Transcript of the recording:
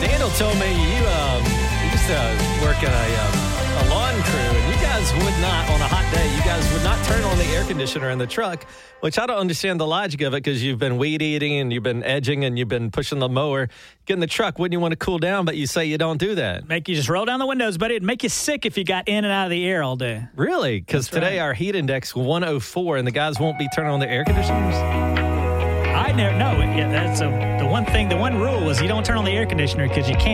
Randall told me you used to work at a lawn crew, and you guys would not, on a hot day, you guys would not turn on the air conditioner in the truck, which I don't understand the logic of it because you've been weed eating and you've been edging and you've been pushing the mower. Get in the truck, wouldn't you want to cool down, but you say you don't do that. Make you just roll down the windows, buddy. It'd make you sick if you got in and out of the air all day. Really? Because today our heat index 104 and the guys won't be turning on the air conditioners? I never know. Yeah, that's the one thing. The one rule was you don't turn on the air conditioner because you can't.